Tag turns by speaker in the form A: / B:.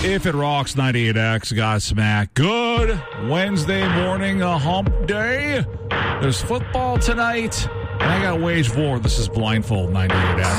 A: If it rocks, 98X, Godsmack. Good Wednesday morning, a hump day. There's football tonight, and I got wage war. This is Blindfold 98X.